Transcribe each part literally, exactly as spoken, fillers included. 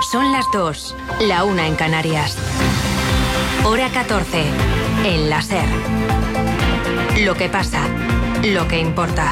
Son las dos, la una en Canarias. Hora catorce, en la SER. Lo que pasa, lo que importa.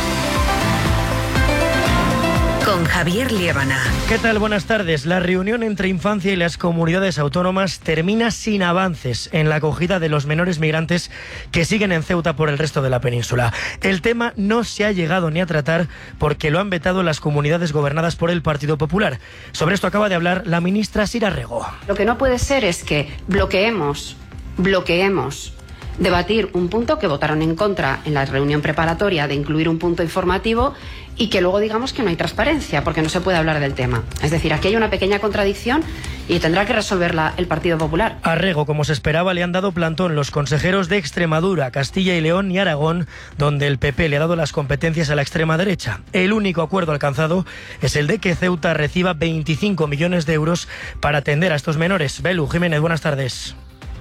Con Javier Liébana. ¿Qué tal? Buenas tardes. La reunión entre Infancia y las comunidades autónomas termina sin avances en la acogida de los menores migrantes que siguen en Ceuta por el resto de la península. El tema no se ha llegado ni a tratar porque lo han vetado las comunidades gobernadas por el Partido Popular. Sobre esto acaba de hablar la ministra Sira Rego. Lo que no puede ser es que bloqueemos, bloqueemos debatir un punto que votaron en contra en la reunión preparatoria de incluir un punto informativo y que luego digamos que no hay transparencia porque no se puede hablar del tema. Es decir, aquí hay una pequeña contradicción y tendrá que resolverla el Partido Popular. A Rego, como se esperaba, le han dado plantón los consejeros de Extremadura, Castilla y León y Aragón, donde el P P le ha dado las competencias a la extrema derecha. El único acuerdo alcanzado es el de que Ceuta reciba veinticinco millones de euros para atender a estos menores. Belu Jiménez, buenas tardes.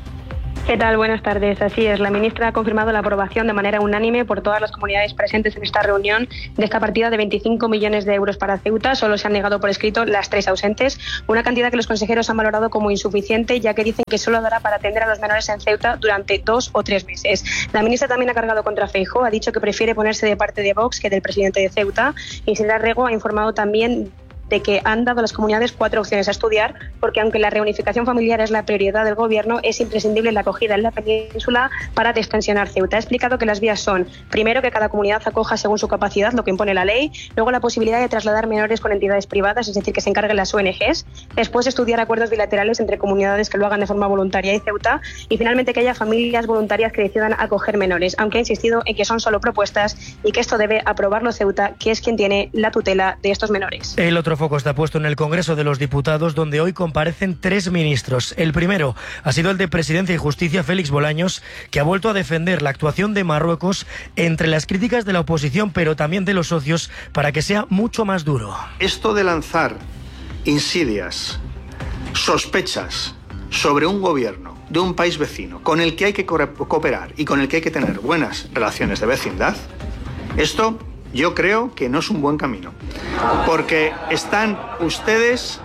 ¿Qué tal? Buenas tardes. Así es, la ministra ha confirmado la aprobación de manera unánime por todas las comunidades presentes en esta reunión de esta partida de veinticinco millones de euros para Ceuta. Solo se han negado por escrito las tres ausentes, una cantidad que los consejeros han valorado como insuficiente, ya que dicen que solo dará para atender a los menores en Ceuta durante dos o tres meses. La ministra también ha cargado contra Feijóo, ha dicho que prefiere ponerse de parte de Vox que del presidente de Ceuta, y Sira Rego ha informado también de que han dado a las comunidades cuatro opciones a estudiar, porque aunque la reunificación familiar es la prioridad del Gobierno, es imprescindible la acogida en la península para destensionar Ceuta. Ha explicado que las vías son, primero, que cada comunidad acoja según su capacidad, lo que impone la ley, luego la posibilidad de trasladar menores con entidades privadas, es decir, que se encarguen las O N Ges, después estudiar acuerdos bilaterales entre comunidades que lo hagan de forma voluntaria y Ceuta, y finalmente que haya familias voluntarias que decidan acoger menores, aunque ha insistido en que son solo propuestas y que esto debe aprobarlo Ceuta, que es quien tiene la tutela de estos menores. El otro foco está puesto en el Congreso de los Diputados, donde hoy comparecen tres ministros. El primero ha sido el de Presidencia y Justicia, Félix Bolaños, que ha vuelto a defender la actuación de Marruecos entre las críticas de la oposición, pero también de los socios, para que sea mucho más duro. Esto de lanzar insidias, sospechas sobre un gobierno de un país vecino con el que hay que cooperar y con el que hay que tener buenas relaciones de vecindad, esto yo creo que no es un buen camino, porque están ustedes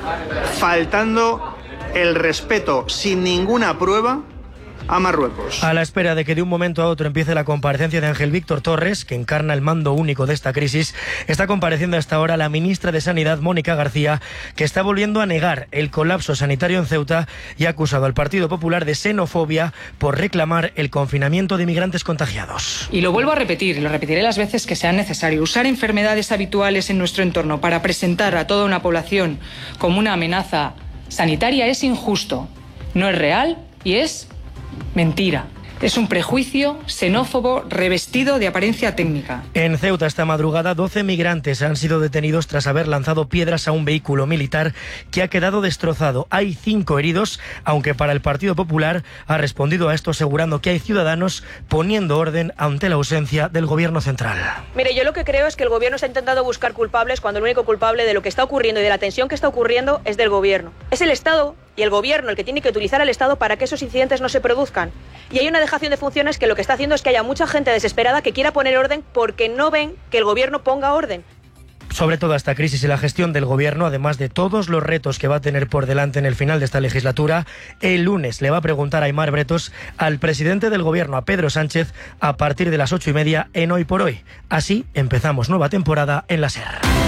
faltando el respeto sin ninguna prueba a Marruecos. A la espera de que de un momento a otro empiece la comparecencia de Ángel Víctor Torres, que encarna el mando único de esta crisis, está compareciendo hasta ahora la ministra de Sanidad, Mónica García, que está volviendo a negar el colapso sanitario en Ceuta y ha acusado al Partido Popular de xenofobia por reclamar el confinamiento de inmigrantes contagiados. Y lo vuelvo a repetir, y lo repetiré las veces que sean necesario. Usar enfermedades habituales en nuestro entorno para presentar a toda una población como una amenaza sanitaria es injusto, no es real y es mentira. Es un prejuicio xenófobo revestido de apariencia técnica. En Ceuta esta madrugada doce migrantes han sido detenidos tras haber lanzado piedras a un vehículo militar que ha quedado destrozado. Hay cinco heridos, aunque para el Partido Popular ha respondido a esto asegurando que hay ciudadanos poniendo orden ante la ausencia del Gobierno central. Mire, yo lo que creo es que el Gobierno se ha intentado buscar culpables cuando el único culpable de lo que está ocurriendo y de la tensión que está ocurriendo es del Gobierno. Es el Estado y el Gobierno el que tiene que utilizar al Estado para que esos incidentes no se produzcan. Y hay una dejación de funciones que lo que está haciendo es que haya mucha gente desesperada que quiera poner orden porque no ven que el Gobierno ponga orden. Sobre toda esta crisis y la gestión del Gobierno, además de todos los retos que va a tener por delante en el final de esta legislatura, el lunes le va a preguntar a Aimar Bretos al presidente del Gobierno, a Pedro Sánchez, a partir de las ocho y media en Hoy por Hoy. Así empezamos nueva temporada en la SER.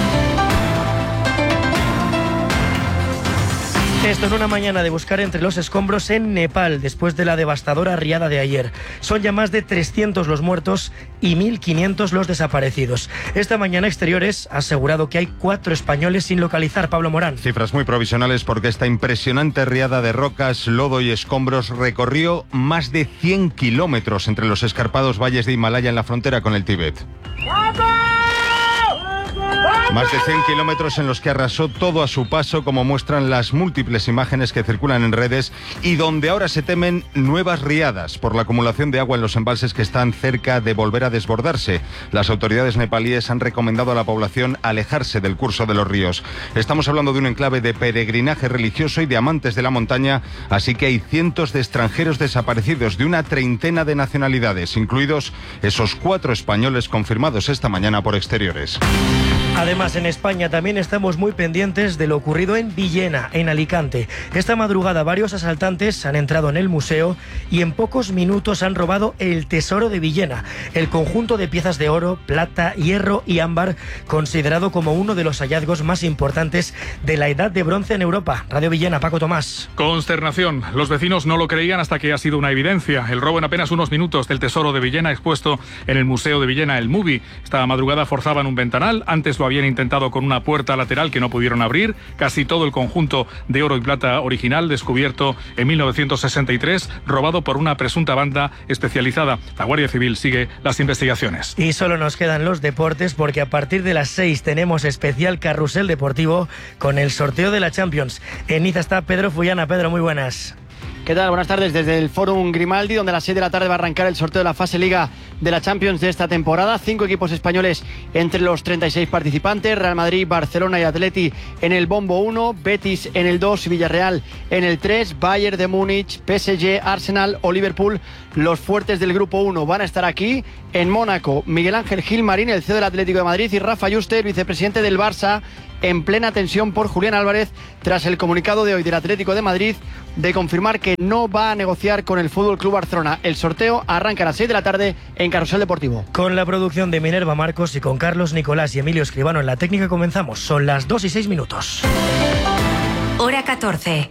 Esto es una mañana de buscar entre los escombros en Nepal, después de la devastadora riada de ayer. Son ya más de trescientos los muertos y mil quinientos los desaparecidos. Esta mañana Exteriores ha asegurado que hay cuatro españoles sin localizar. Pablo Morán. Cifras muy provisionales porque esta impresionante riada de rocas, lodo y escombros recorrió más de cien kilómetros entre los escarpados valles de Himalaya en la frontera con el Tíbet. Más de cien kilómetros en los que arrasó todo a su paso, como muestran las múltiples imágenes que circulan en redes, y donde ahora se temen nuevas riadas por la acumulación de agua en los embalses que están cerca de volver a desbordarse. Las autoridades nepalíes han recomendado a la población alejarse del curso de los ríos. Estamos hablando de un enclave de peregrinaje religioso y de amantes de la montaña, así que hay cientos de extranjeros desaparecidos de una treintena de nacionalidades, incluidos esos cuatro españoles confirmados esta mañana por Exteriores. Además, en España también estamos muy pendientes de lo ocurrido en Villena, en Alicante. Esta madrugada varios asaltantes han entrado en el museo y en pocos minutos han robado el tesoro de Villena, el conjunto de piezas de oro, plata, hierro y ámbar, considerado como uno de los hallazgos más importantes de la Edad de Bronce en Europa. Radio Villena, Paco Tomás. Consternación. Los vecinos no lo creían hasta que ha sido una evidencia. El robo en apenas unos minutos del tesoro de Villena expuesto en el Museo de Villena, el MUBI. Esta madrugada forzaban un ventanal, antes lo habían intentado con una puerta lateral que no pudieron abrir. Casi todo el conjunto de oro y plata original descubierto en mil novecientos sesenta y tres, robado por una presunta banda especializada. La Guardia Civil sigue las investigaciones. Y solo nos quedan los deportes porque a partir de las seis tenemos especial carrusel deportivo con el sorteo de la Champions. En Niza está Pedro Fullana. Pedro, muy buenas. ¿Qué tal? Buenas tardes desde el Fórum Grimaldi, donde a las seis de la tarde va a arrancar el sorteo de la fase Liga de la Champions de esta temporada. Cinco equipos españoles entre los treinta y seis participantes: Real Madrid, Barcelona y Atleti en el bombo uno, Betis en el dos, Villarreal en el tres, Bayern de Múnich, P S G, Arsenal o Liverpool. Los fuertes del grupo uno van a estar aquí en Mónaco. Miguel Ángel Gilmarín, el C E O del Atlético de Madrid, y Rafa Yuste, el vicepresidente del Barça, en plena tensión por Julián Álvarez tras el comunicado de hoy del Atlético de Madrid de confirmar que no va a negociar con el F C Barcelona. El sorteo arranca a las seis de la tarde en Carrusel Deportivo. Con la producción de Minerva Marcos y con Carlos Nicolás y Emilio Escribano en la técnica comenzamos. Son las dos y seis minutos. Hora catorce.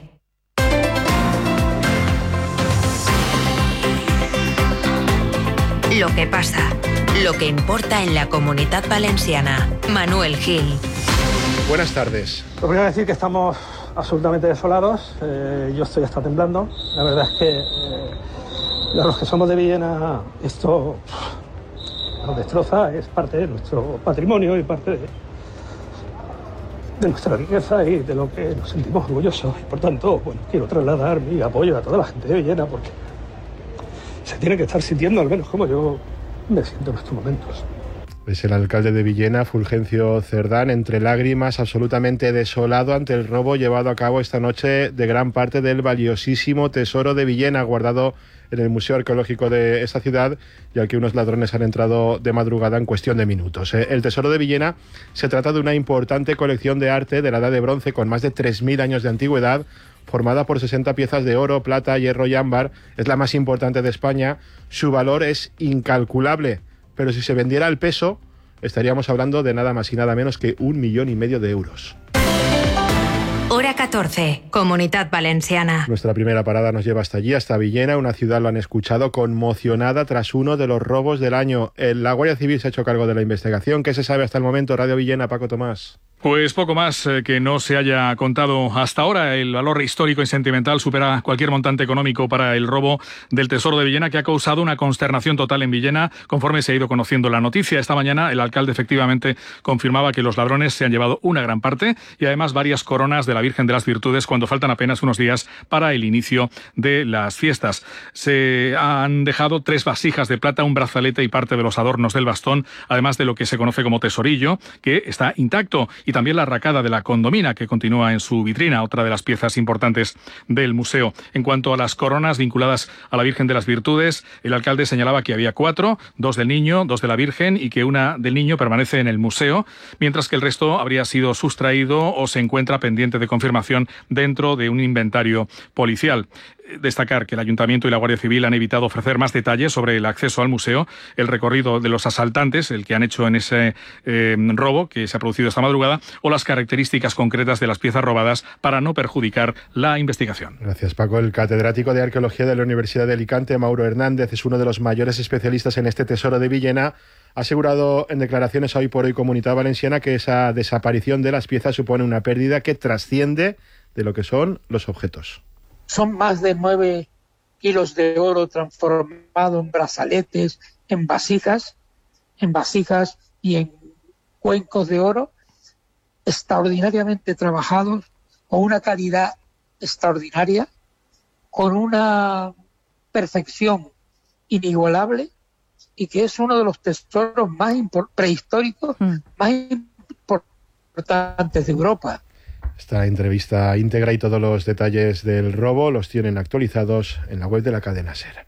Lo que pasa, lo que importa en la Comunitat Valenciana. Manuel Gil. Buenas tardes. Lo primero es decir que estamos absolutamente desolados. Eh, yo estoy hasta temblando. La verdad es que eh, a los que somos de Villena esto pff, nos destroza. Es parte de nuestro patrimonio y parte de, de nuestra riqueza y de lo que nos sentimos orgullosos. Y por tanto, bueno, quiero trasladar mi apoyo a toda la gente de Villena porque se tiene que estar sintiendo al menos como yo me siento en estos momentos. Es el alcalde de Villena, Fulgencio Cerdán, entre lágrimas, absolutamente desolado ante el robo llevado a cabo esta noche de gran parte del valiosísimo tesoro de Villena, guardado en el Museo Arqueológico de esta ciudad, y al que unos ladrones han entrado de madrugada en cuestión de minutos. El tesoro de Villena se trata de una importante colección de arte de la Edad de Bronce con más de tres mil años de antigüedad, formada por sesenta piezas de oro, plata, hierro y ámbar. Es la más importante de España. Su valor es incalculable, pero si se vendiera al peso, estaríamos hablando de nada más y nada menos que un millón y medio de euros. Hora catorce, Comunitat Valenciana. Nuestra primera parada nos lleva hasta allí, hasta Villena, una ciudad, lo han escuchado, conmocionada tras uno de los robos del año. La Guardia Civil se ha hecho cargo de la investigación. ¿Qué se sabe hasta el momento? Radio Villena, Paco Tomás. Pues poco más eh, que no se haya contado hasta ahora. El valor histórico y sentimental supera cualquier montante económico para el robo del tesoro de Villena, que ha causado una consternación total en Villena conforme se ha ido conociendo la noticia. Esta mañana el alcalde efectivamente confirmaba que los ladrones se han llevado una gran parte y además varias coronas de la Virgen de las Virtudes cuando faltan apenas unos días para el inicio de las fiestas. Se han dejado tres vasijas de plata, un brazalete y parte de los adornos del bastón, además de lo que se conoce como tesorillo, que está intacto, y también la arracada de la condomina, que continúa en su vitrina, otra de las piezas importantes del museo. En cuanto a las coronas vinculadas a la Virgen de las Virtudes, el alcalde señalaba que había cuatro, dos del niño, dos de la Virgen, y que una del niño permanece en el museo, mientras que el resto habría sido sustraído o se encuentra pendiente de confirmación dentro de un inventario policial. Destacar que el Ayuntamiento y la Guardia Civil han evitado ofrecer más detalles sobre el acceso al museo, el recorrido de los asaltantes, el que han hecho en ese eh, robo que se ha producido esta madrugada, o las características concretas de las piezas robadas para no perjudicar la investigación. Gracias, Paco. El catedrático de Arqueología de la Universidad de Alicante, Mauro Hernández, es uno de los mayores especialistas en este tesoro de Villena. Ha asegurado en declaraciones a Hoy por Hoy Comunitat Valenciana que esa desaparición de las piezas supone una pérdida que trasciende de lo que son los objetos. Son más de nueve kilos de oro transformado en brazaletes, en vasijas, en vasijas y en cuencos de oro, extraordinariamente trabajados, con una calidad extraordinaria, con una perfección inigualable, y que es uno de los tesoros más impor- prehistóricos mm. más importantes de Europa. Esta entrevista íntegra y todos los detalles del robo los tienen actualizados en la web de la cadena SER.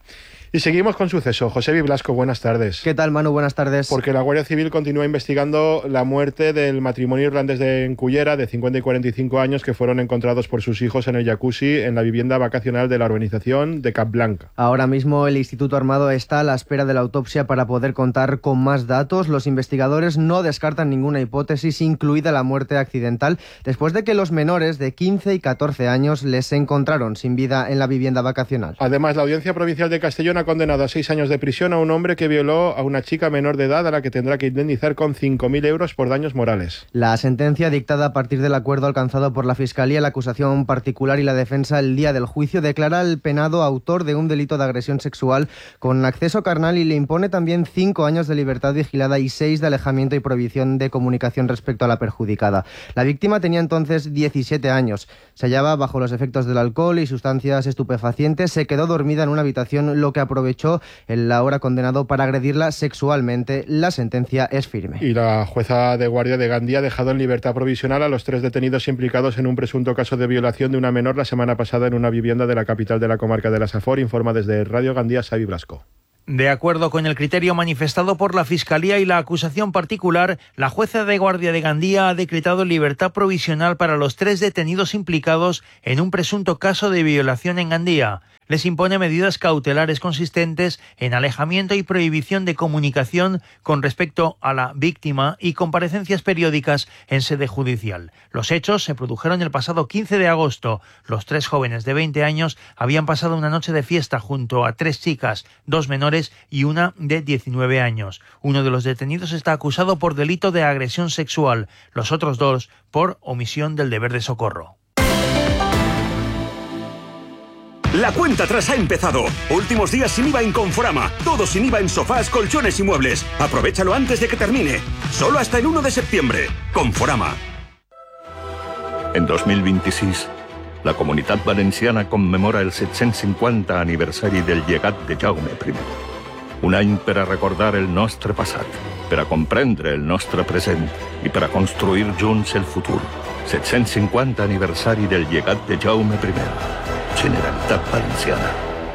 Y seguimos con suceso. José Blasco, buenas tardes. ¿Qué tal, Manu? Buenas tardes. Porque la Guardia Civil continúa investigando la muerte del matrimonio irlandés de Encullera, de cincuenta y cuarenta y cinco años, que fueron encontrados por sus hijos en el jacuzzi en la vivienda vacacional de la urbanización de Capblanca. Ahora mismo el Instituto Armado está a la espera de la autopsia para poder contar con más datos. Los investigadores no descartan ninguna hipótesis, incluida la muerte accidental, después de que los menores de quince y catorce años les encontraron sin vida en la vivienda vacacional. Además, la Audiencia Provincial de Castellón ha condenado a seis años de prisión a un hombre que violó a una chica menor de edad a la que tendrá que indemnizar con cinco mil euros por daños morales. La sentencia, dictada a partir del acuerdo alcanzado por la Fiscalía, la acusación particular y la defensa el día del juicio, declara al penado autor de un delito de agresión sexual con acceso carnal y le impone también cinco años de libertad vigilada y seis de alejamiento y prohibición de comunicación respecto a la perjudicada. La víctima tenía entonces diecisiete años. Se hallaba bajo los efectos del alcohol y sustancias estupefacientes. Se quedó dormida en una habitación, lo que aprovechó el ahora condenado para agredirla sexualmente. La sentencia es firme. Y la jueza de guardia de Gandía ha dejado en libertad provisional a los tres detenidos implicados en un presunto caso de violación de una menor la semana pasada en una vivienda de la capital de la comarca de la Safor, informa desde Radio Gandía Xavi Blasco. De acuerdo con el criterio manifestado por la Fiscalía y la acusación particular, la jueza de guardia de Gandía ha decretado libertad provisional para los tres detenidos implicados en un presunto caso de violación en Gandía. Les impone medidas cautelares consistentes en alejamiento y prohibición de comunicación con respecto a la víctima y comparecencias periódicas en sede judicial. Los hechos se produjeron el pasado quince de agosto. Los tres jóvenes de veinte años habían pasado una noche de fiesta junto a tres chicas, dos menores y una de diecinueve años. Uno de los detenidos está acusado por delito de agresión sexual, los otros dos por omisión del deber de socorro. La cuenta atrás ha empezado. Últimos días sin I V A en Conforama. Todo sin I V A en sofás, colchones y muebles. Aprovechalo antes de que termine. Solo hasta el uno de septiembre. Conforama. En dos mil vint-i-sis, la Comunitat Valenciana commemora el set-cents cinquanta aniversari del llegat de Jaume primer. Un any per a recordar el nostre passat, per a comprendre el nostre present i per a construir junts el futur. set-cents cinquanta aniversari del llegat de Jaume primer. Generalitat Valenciana.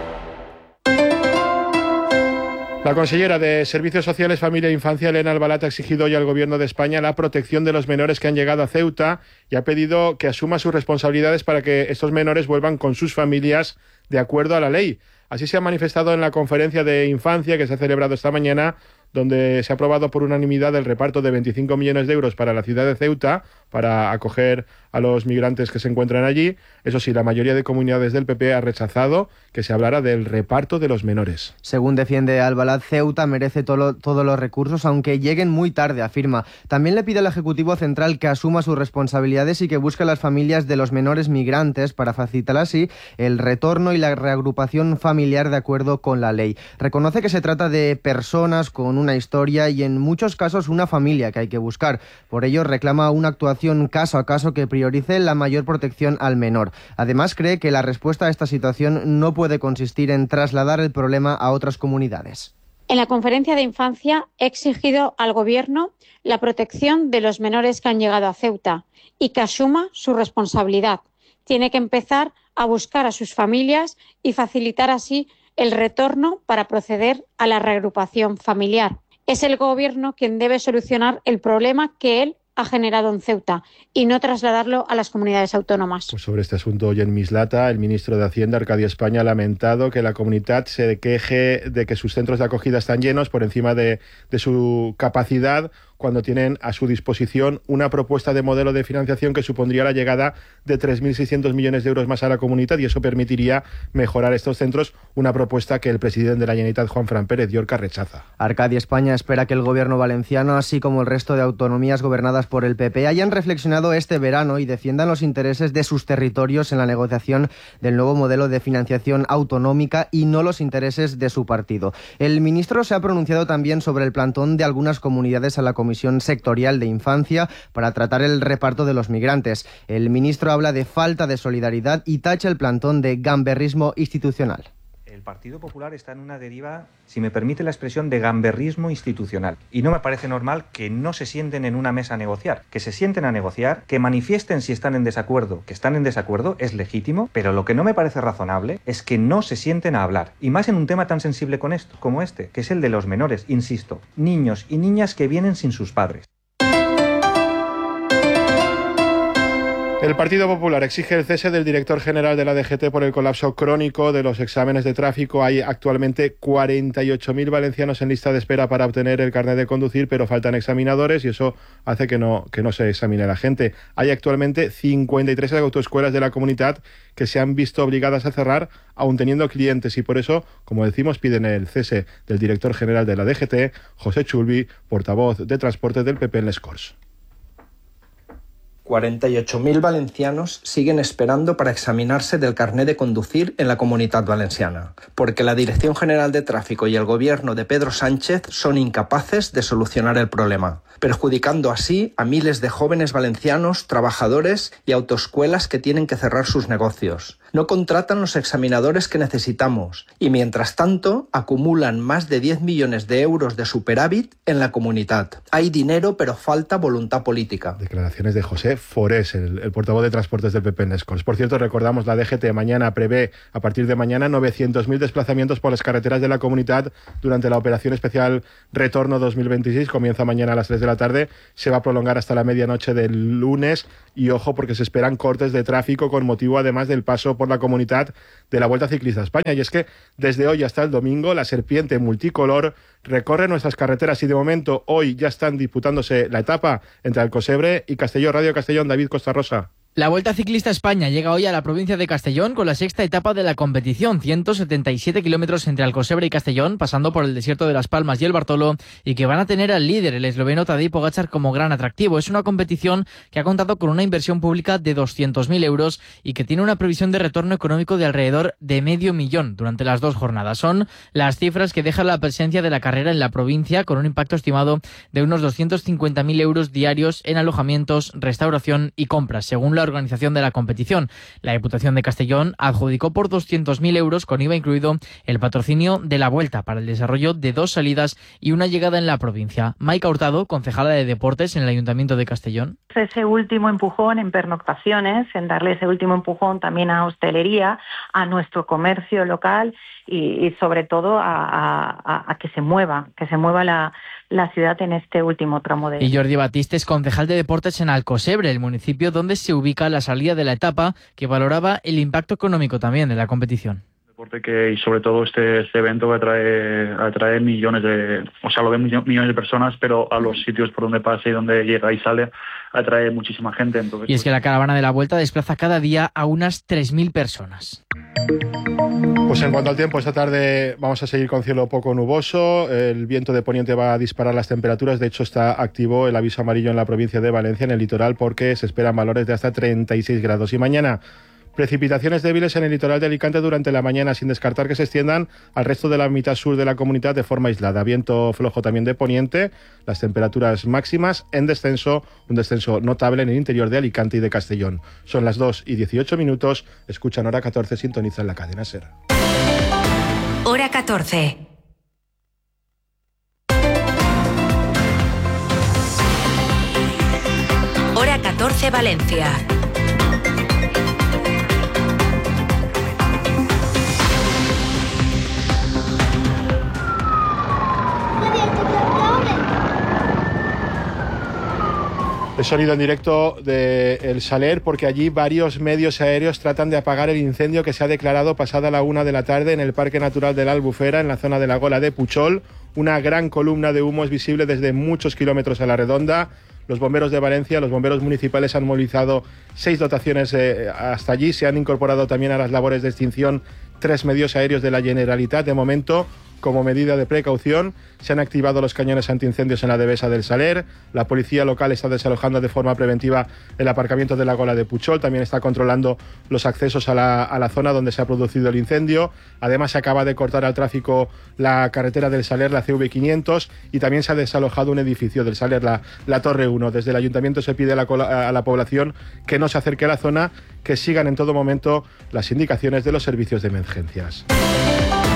La consellera de Servicios Sociales, Familia e Infancia, Elena Albalat, ha exigido hoy al Gobierno de España la protección de los menores que han llegado a Ceuta y ha pedido que asuma sus responsabilidades para que estos menores vuelvan con sus familias de acuerdo a la ley. Así se ha manifestado en la conferencia de infancia que se ha celebrado esta mañana, donde se ha aprobado por unanimidad el reparto de veinticinco millones de euros para la ciudad de Ceuta, para acoger a los migrantes que se encuentran allí. Eso sí, la mayoría de comunidades del P P ha rechazado que se hablara del reparto de los menores. Según defiende Albalat, Ceuta merece todo, todos los recursos, aunque lleguen muy tarde, afirma. También le pide al Ejecutivo Central que asuma sus responsabilidades y que busque a las familias de los menores migrantes para facilitar así el retorno y la reagrupación familiar de acuerdo con la ley. Reconoce que se trata de personas con una historia y en muchos casos una familia que hay que buscar. Por ello reclama una actuación caso a caso que priorice la mayor protección al menor. Además cree que la respuesta a esta situación no puede consistir en trasladar el problema a otras comunidades. En la conferencia de infancia he exigido al Gobierno la protección de los menores que han llegado a Ceuta y que asuma su responsabilidad. Tiene que empezar a buscar a sus familias y facilitar así el retorno para proceder a la reagrupación familiar. Es el Gobierno quien debe solucionar el problema que él ha generado en Ceuta y no trasladarlo a las comunidades autónomas. Pues sobre este asunto, hoy en Mislata, el ministro de Hacienda, Arcadio España, ha lamentado que la comunidad se queje de que sus centros de acogida están llenos por encima de, de su capacidad, cuando tienen a su disposición una propuesta de modelo de financiación que supondría la llegada de tres mil seiscientos millones de euros más a la comunidad, y eso permitiría mejorar estos centros, una propuesta que el presidente de la Generalitat, Juan Fran Pérez Llorca, rechaza. Arcadio España espera que el gobierno valenciano, así como el resto de autonomías gobernadas por el P P, hayan reflexionado este verano y defiendan los intereses de sus territorios en la negociación del nuevo modelo de financiación autonómica y no los intereses de su partido. El ministro se ha pronunciado también sobre el plantón de algunas comunidades a la Comisión Sectorial de Infancia para tratar el reparto de los migrantes. El ministro habla de falta de solidaridad y tacha el plantón de gamberrismo institucional. El Partido Popular está en una deriva, si me permite la expresión, de gamberrismo institucional. Y no me parece normal que no se sienten en una mesa a negociar, que se sienten a negociar, que manifiesten si están en desacuerdo, que están en desacuerdo, es legítimo, pero lo que no me parece razonable es que no se sienten a hablar. Y más en un tema tan sensible con esto, como este, que es el de los menores, insisto, niños y niñas que vienen sin sus padres. El Partido Popular exige el cese del director general de la D G T por el colapso crónico de los exámenes de tráfico. Hay actualmente cuarenta y ocho mil valencianos en lista de espera para obtener el carnet de conducir, pero faltan examinadores y eso hace que no, que no se examine la gente. Hay actualmente cincuenta y tres autoescuelas de la comunidad que se han visto obligadas a cerrar, aun teniendo clientes, y por eso, como decimos, piden el cese del director general de la D G T, José Chulvi, portavoz de Transportes del P P en Les Corts. cuarenta y ocho mil valencianos siguen esperando para examinarse del carné de conducir en la Comunitat Valenciana, porque la Dirección General de Tráfico y el gobierno de Pedro Sánchez son incapaces de solucionar el problema, perjudicando así a miles de jóvenes valencianos, trabajadores y autoescuelas que tienen que cerrar sus negocios. No contratan los examinadores que necesitamos y, mientras tanto, acumulan más de diez millones de euros de superávit en la comunidad. Hay dinero, pero falta voluntad política. Declaraciones de José Forés, el, el portavoz de Transportes del P P en Les Corts. Por cierto, recordamos, la D G T mañana prevé, a partir de mañana, novecientos mil desplazamientos por las carreteras de la comunidad durante la operación especial Retorno dos mil veintiséis. Comienza mañana a las tres de la tarde, se va a prolongar hasta la medianoche del lunes y, ojo, porque se esperan cortes de tráfico con motivo, además, del paso por la comunidad de la Vuelta Ciclista a España. Y es que desde hoy hasta el domingo la serpiente multicolor recorre nuestras carreteras y de momento hoy ya están disputándose la etapa entre Alcosebre y Castellón. Radio Castellón, David Costa Rosa. La Vuelta Ciclista a España llega hoy a la provincia de Castellón con la sexta etapa de la competición, ciento setenta y siete kilómetros entre Alcosebre y Castellón, pasando por el desierto de Las Palmas y el Bartolo, y que van a tener al líder, el esloveno Tadej Pogačar, como gran atractivo. Es una competición que ha contado con una inversión pública de doscientos mil euros y que tiene una previsión de retorno económico de alrededor de medio millón durante las dos jornadas. Son las cifras que deja la presencia de la carrera en la provincia, con un impacto estimado de unos doscientos cincuenta mil euros diarios en alojamientos, restauración y compras, según la organización de la competición. La Diputación de Castellón adjudicó por doscientos mil euros, con I V A incluido, el patrocinio de la Vuelta para el desarrollo de dos salidas y una llegada en la provincia. Maika Hurtado, concejala de Deportes en el Ayuntamiento de Castellón. Ese último empujón en pernoctaciones, en darle ese último empujón también a hostelería, a nuestro comercio local y, y sobre todo a, a, a que se mueva, que se mueva la, la ciudad en este último tramo de... Y Jordi Batiste es concejal de Deportes en Alcosebre, el municipio donde se ubica la salida de la etapa, que valoraba el impacto económico también de la competición. Deporte que, y sobre todo este, este evento que atrae, atrae millones de, o sea, lo ven millones de personas, pero a los sitios por donde pasa y donde llega y sale, atrae muchísima gente. Entonces, y es que la caravana de la Vuelta desplaza cada día a unas tres mil personas. Pues en cuanto al tiempo, esta tarde vamos a seguir con cielo poco nuboso. El viento de poniente va a disparar las temperaturas. De hecho, está activo el aviso amarillo en la provincia de Valencia, en el litoral, porque se esperan valores de hasta treinta y seis grados. Y mañana, precipitaciones débiles en el litoral de Alicante durante la mañana, sin descartar que se extiendan al resto de la mitad sur de la comunidad de forma aislada. Viento flojo también de poniente, las temperaturas máximas en descenso, un descenso notable en el interior de Alicante y de Castellón. Son las dos y dieciocho minutos, escuchan Hora catorce, sintonizan la cadena SER. Hora catorce. Hora catorce Valencia. El sonido en directo de El Saler, porque allí varios medios aéreos tratan de apagar el incendio que se ha declarado pasada la una de la tarde en el Parque Natural de la Albufera, en la zona de la Gola de Puchol. Una gran columna de humo es visible desde muchos kilómetros a la redonda. Los bomberos de Valencia, los bomberos municipales han movilizado seis dotaciones eh, hasta allí. Se han incorporado también a las labores de extinción tres medios aéreos de la Generalitat. De momento, como medida de precaución, se han activado los cañones antiincendios en la Devesa del Saler. La policía local está desalojando de forma preventiva el aparcamiento de la Gola de Puchol. También está controlando los accesos a la, a la zona donde se ha producido el incendio. Además, se acaba de cortar al tráfico la carretera del Saler, la C V quinientos, y también se ha desalojado un edificio del Saler, la, la Torre uno. Desde el ayuntamiento se pide a la, a la población que no se acerque a la zona, que sigan en todo momento las indicaciones de los servicios de emergencias.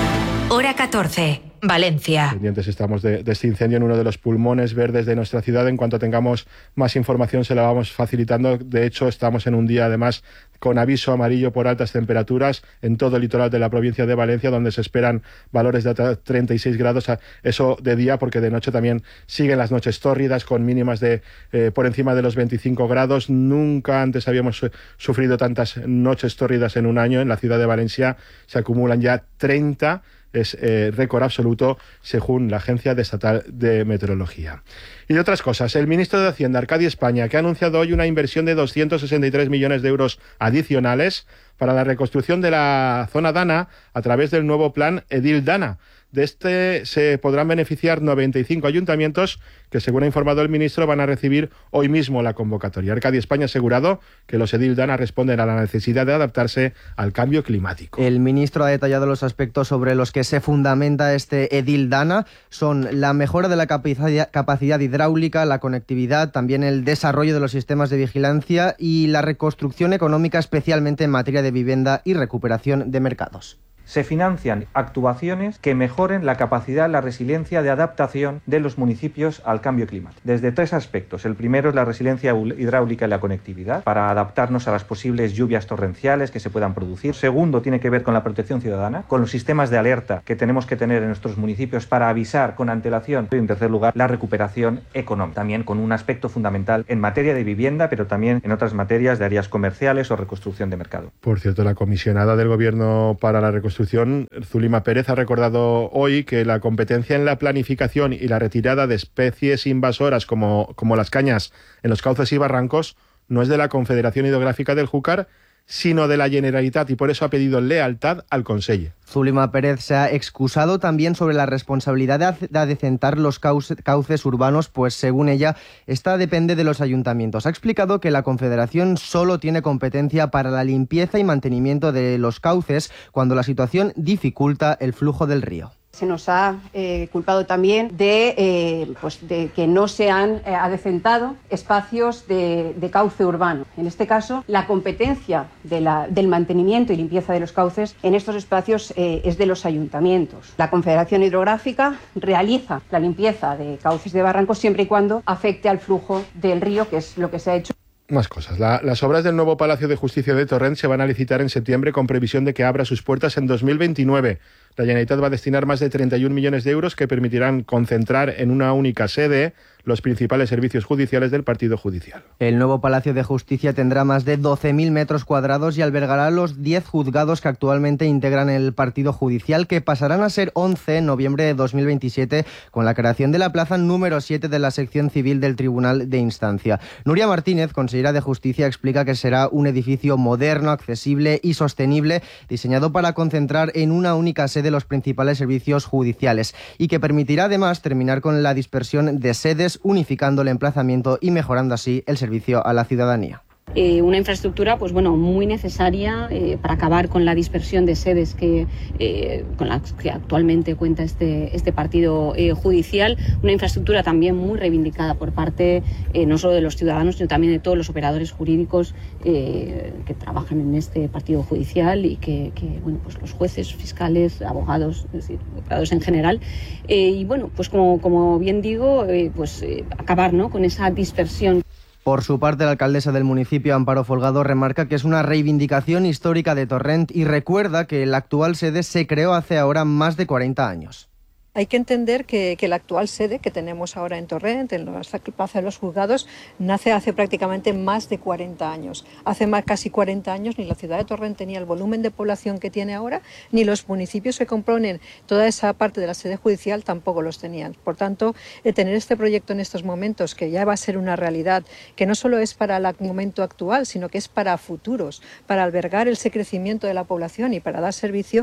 Hora catorce. Valencia. Pendientes estamos de, de este incendio en uno de los pulmones verdes de nuestra ciudad. En cuanto tengamos más información se la vamos facilitando. De hecho, estamos en un día además con aviso amarillo por altas temperaturas en todo el litoral de la provincia de Valencia, donde se esperan valores de hasta treinta y seis grados, eso de día, porque de noche también siguen las noches tórridas con mínimas de eh, por encima de los veinticinco grados. Nunca antes habíamos sufrido tantas noches tórridas en un año. En la ciudad de Valencia se acumulan ya treinta. Es eh, récord absoluto según la Agencia Estatal de Meteorología. Y de otras cosas, el ministro de Hacienda, Arcadi España, que ha anunciado hoy una inversión de doscientos sesenta y tres millones de euros adicionales para la reconstrucción de la zona Dana a través del nuevo plan Edil Dana. De este se podrán beneficiar noventa y cinco ayuntamientos que, según ha informado el ministro, van a recibir hoy mismo la convocatoria. Arcadi España ha asegurado que los Edil Dana responden a la necesidad de adaptarse al cambio climático. El ministro ha detallado los aspectos sobre los que se fundamenta este Edil Dana. Son la mejora de la capacidad, capacidad hidráulica, la conectividad, también el desarrollo de los sistemas de vigilancia y la reconstrucción económica, especialmente en materia de vivienda y recuperación de mercados. Se financian actuaciones que mejoren la capacidad, la resiliencia de adaptación de los municipios al cambio climático. Desde tres aspectos. El primero es la resiliencia hidráulica y la conectividad, para adaptarnos a las posibles lluvias torrenciales que se puedan producir. Segundo, tiene que ver con la protección ciudadana, con los sistemas de alerta que tenemos que tener en nuestros municipios para avisar con antelación. Y en tercer lugar, la recuperación económica, también con un aspecto fundamental en materia de vivienda, pero también en otras materias de áreas comerciales o reconstrucción de mercado. Por cierto, la comisionada del Gobierno para la Reconstrucción, Zulima Pérez, ha recordado hoy que la competencia en la planificación y la retirada de especies invasoras como, como las cañas en los cauces y barrancos no es de la Confederación Hidrográfica del Júcar, sino de la Generalitat, y por eso ha pedido lealtad al Consell. Zulima Pérez se ha excusado también sobre la responsabilidad de adecentar los cauces urbanos, pues según ella, esta depende de los ayuntamientos. Ha explicado que la Confederación solo tiene competencia para la limpieza y mantenimiento de los cauces cuando la situación dificulta el flujo del río. Se nos ha eh, culpado también de, eh, pues de que no se han eh, adecentado espacios de, de cauce urbano. En este caso, la competencia de la, del mantenimiento y limpieza de los cauces en estos espacios eh, es de los ayuntamientos. La Confederación Hidrográfica realiza la limpieza de cauces de barrancos siempre y cuando afecte al flujo del río, que es lo que se ha hecho. Más cosas. La, las obras del nuevo Palacio de Justicia de Torrent se van a licitar en septiembre con previsión de que abra sus puertas en dos mil veintinueve. La Generalitat va a destinar más de treinta y un millones de euros que permitirán concentrar en una única sede los principales servicios judiciales del partido judicial. El nuevo Palacio de Justicia tendrá más de doce mil metros cuadrados y albergará los diez juzgados que actualmente integran el partido judicial, que pasarán a ser once en noviembre de dos mil veintisiete con la creación de la plaza número siete de la sección civil del Tribunal de Instancia. Nuria Martínez, consejera de Justicia, explica que será un edificio moderno, accesible y sostenible, diseñado para concentrar en una única sede los principales servicios judiciales y que permitirá además terminar con la dispersión de sedes, unificando el emplazamiento y mejorando así el servicio a la ciudadanía. Eh, una infraestructura pues bueno muy necesaria eh, para acabar con la dispersión de sedes que eh, con la que actualmente cuenta este este partido eh, judicial, una infraestructura también muy reivindicada por parte eh, no solo de los ciudadanos sino también de todos los operadores jurídicos eh, que trabajan en este partido judicial y que, que bueno pues los jueces, fiscales, abogados, es decir, operadores en general eh, y bueno pues como como bien digo eh, pues eh, acabar ¿no? con esa dispersión. Por su parte, la alcaldesa del municipio, Amparo Folgado, remarca que es una reivindicación histórica de Torrent y recuerda que la actual sede se creó hace ahora más de cuarenta años. Hay que entender que, que la actual sede que tenemos ahora en Torrent, en la Plaza de los Juzgados, nace hace prácticamente más de cuarenta años. Hace más casi cuarenta años ni la ciudad de Torrent tenía el volumen de población que tiene ahora, ni los municipios que componen toda esa parte de la sede judicial tampoco los tenían. Por tanto, el tener este proyecto en estos momentos, que ya va a ser una realidad, que no solo es para el momento actual, sino que es para futuros, para albergar ese crecimiento de la población y para dar servicio.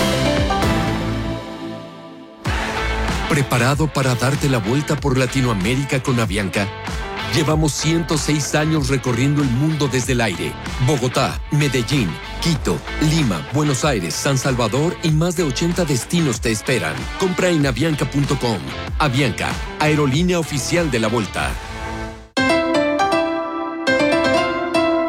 ¿Preparado para darte la vuelta por Latinoamérica con Avianca? Llevamos ciento seis años recorriendo el mundo desde el aire. Bogotá, Medellín, Quito, Lima, Buenos Aires, San Salvador y más de ochenta destinos te esperan. Compra en avianca punto com. Avianca, aerolínea oficial de la Volta.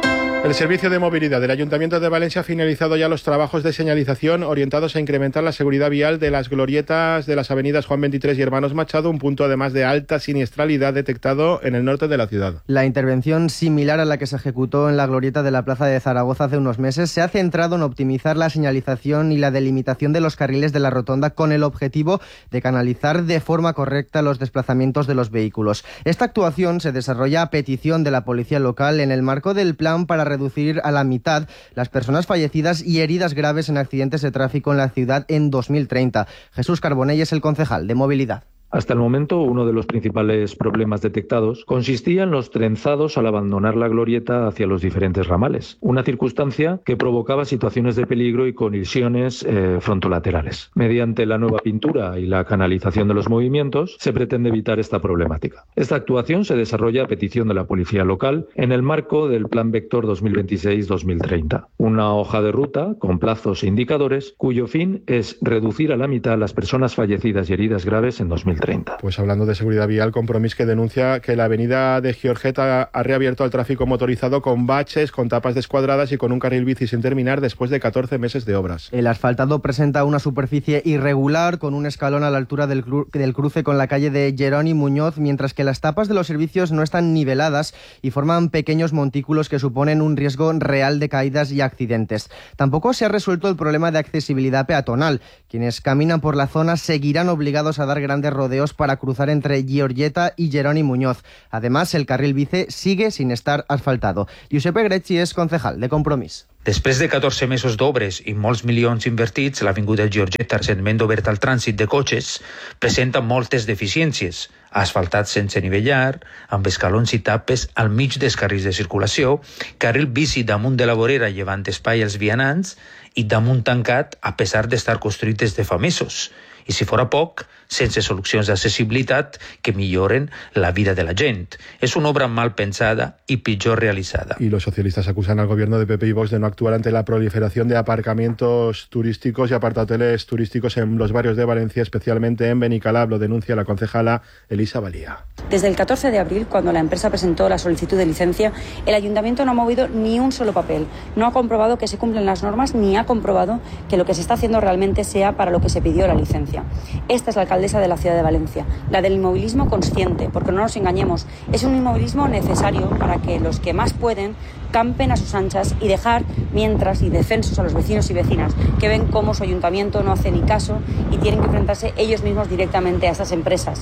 El Servicio de Movilidad del Ayuntamiento de Valencia ha finalizado ya los trabajos de señalización orientados a incrementar la seguridad vial de las glorietas de las avenidas Juan veintitrés y Hermanos Machado, un punto además de alta siniestralidad detectado en el norte de la ciudad. La intervención, similar a la que se ejecutó en la glorieta de la Plaza de Zaragoza hace unos meses, se ha centrado en optimizar la señalización y la delimitación de los carriles de la rotonda con el objetivo de canalizar de forma correcta los desplazamientos de los vehículos. Esta actuación se desarrolla a petición de la policía local en el marco del plan para reducir a la mitad las personas fallecidas y heridas graves en accidentes de tráfico en la ciudad en dos mil treinta. Jesús Carbonell es el concejal de Movilidad. Hasta el momento, uno de los principales problemas detectados consistía en los trenzados al abandonar la glorieta hacia los diferentes ramales, una circunstancia que provocaba situaciones de peligro y colisiones eh, frontolaterales. Mediante la nueva pintura y la canalización de los movimientos, se pretende evitar esta problemática. Esta actuación se desarrolla a petición de la policía local en el marco del Plan Vector dos mil veintiséis dos mil treinta, una hoja de ruta con plazos e indicadores cuyo fin es reducir a la mitad las personas fallecidas y heridas graves en dos mil treinta. Pues hablando de seguridad vial, Compromís que denuncia que la avenida de Giorgeta ha reabierto al tráfico motorizado con baches, con tapas descuadradas y con un carril bici sin terminar después de catorce meses de obras. El asfaltado presenta una superficie irregular con un escalón a la altura del, cru- del cruce con la calle de Jeroni Muñoz, mientras que las tapas de los servicios no están niveladas y forman pequeños montículos que suponen un riesgo real de caídas y accidentes. Tampoco se ha resuelto el problema de accesibilidad peatonal. Quienes caminan por la zona seguirán obligados a dar grandes rodeos para cruzar entre Giorgeta y Jeroni Muñoz. Además, el carril bici sigue sin estar asfaltado. Giuseppe Grecci és concejal de Compromís. Després de catorze mesos d'obres i molts milions invertits, l'avinguda Giorgeta, recentment oberta al trànsit de cotxes, presenta moltes deficiències. Asfaltat sense nivellar, amb escalons i tapes al mig dels carrils de circulació, carril bici damunt de la vorera llevant espai als vianants i damunt tancat a pesar d'estar construït des de fa mesos. I si fora poc, sense solucions d'accessibilitat que milloren la vida de la gent. És una obra mal pensada y pitjor realizada. Y los socialistas acusan al gobierno de P P y Vox de no actuar ante la proliferación de aparcamientos turísticos y apartahoteles turísticos en los barrios de Valencia, especialmente en Benicalab. Lo denuncia la concejala Elisa Valía. Desde el catorce de abril, cuando la empresa presentó la solicitud de licencia, el ayuntamiento no ha movido ni un solo papel. No ha comprobado que se cumplen las normas ni ha comprobado que lo que se está haciendo realmente sea para lo que se pidió la licencia. Esta es la alcaldesa de la ciudad de Valencia, la del inmovilismo consciente, porque no nos engañemos, es un inmovilismo necesario para que los que más pueden campen a sus anchas y dejar mientras y defensos a los vecinos y vecinas que ven cómo su ayuntamiento no hace ni caso y tienen que enfrentarse ellos mismos directamente a estas empresas.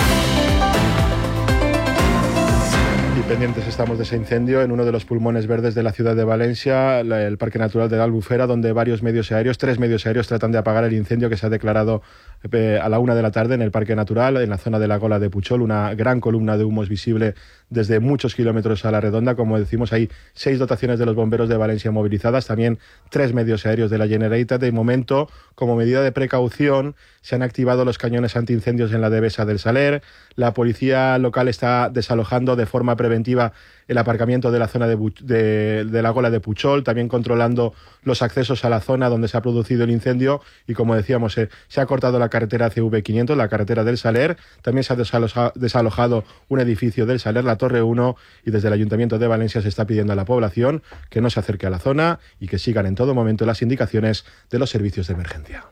Pendientes estamos de ese incendio en uno de los pulmones verdes de la ciudad de Valencia, el Parque Natural de la Albufera, donde varios medios aéreos, tres medios aéreos tratan de apagar el incendio que se ha declarado a la una de la tarde en el Parque Natural, en la zona de la Gola de Puchol. Una gran columna de humo es visible desde muchos kilómetros a la redonda. Como decimos, hay seis dotaciones de los bomberos de Valencia movilizadas, también tres medios aéreos de la Generalitat. De momento, como medida de precaución, se han activado los cañones antiincendios en la Devesa del Saler. La policía local está desalojando de forma preventiva el aparcamiento de la zona de, de, de la Gola de Puchol, también controlando los accesos a la zona donde se ha producido el incendio. Y como decíamos, eh, se ha cortado la carretera C V quinientos, la carretera del Saler. También se ha desaloja, desalojado un edificio del Saler, la Torre uno, y desde el Ayuntamiento de Valencia se está pidiendo a la población que no se acerque a la zona y que sigan en todo momento las indicaciones de los servicios de emergencia.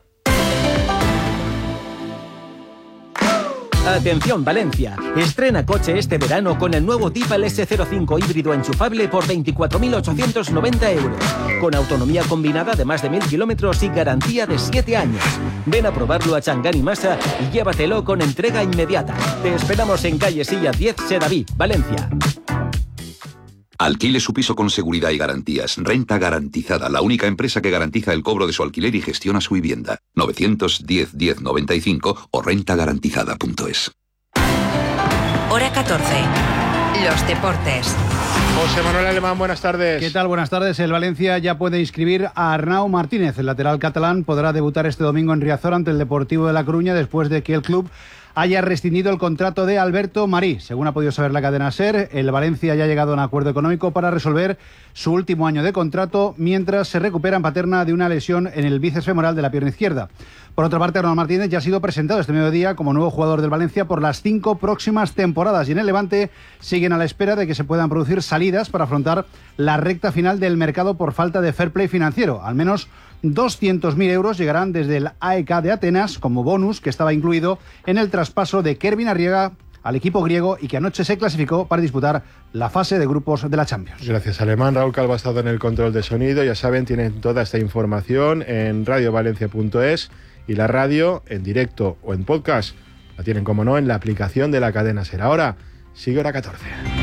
Atención Valencia, estrena coche este verano con el nuevo Tipal S cero cinco híbrido enchufable por veinticuatro mil ochocientos noventa euros, con autonomía combinada de más de mil kilómetros y garantía de siete años. Ven a probarlo a Changán y Masa y llévatelo con entrega inmediata. Te esperamos en calle Silla diez, Sedaví, Valencia. Alquile su piso con seguridad y garantías. Renta Garantizada, la única empresa que garantiza el cobro de su alquiler y gestiona su vivienda. novecientos diez diez noventa y cinco o renta garantizada punto es. Hora catorce. Los deportes. José Manuel Alemán, buenas tardes. ¿Qué tal? Buenas tardes. El Valencia ya puede inscribir a Arnau Martínez. El lateral catalán podrá debutar este domingo en Riazor ante el Deportivo de La Coruña después de que el club haya rescindido el contrato de Alberto Marí. Según ha podido saber la cadena SER, el Valencia ya ha llegado a un acuerdo económico para resolver su último año de contrato mientras se recupera en Paterna de una lesión en el bíceps femoral de la pierna izquierda. Por otra parte, Arnau Martínez ya ha sido presentado este mediodía como nuevo jugador del Valencia por las cinco próximas temporadas y en el Levante siguen a la espera de que se puedan producir salidas para afrontar la recta final del mercado por falta de fair play financiero. Al menos doscientos mil euros llegarán desde el A E K de Atenas como bonus que estaba incluido en el traspaso de Kervin Arriaga al equipo griego y que anoche se clasificó para disputar la fase de grupos de la Champions. Gracias, Alemán. Raúl Calvo ha estado en el control de sonido. Ya saben, tienen toda esta información en radio valencia punto es y la radio en directo o en podcast la tienen, como no, en la aplicación de la cadena SER. Ahora sigue hora catorce.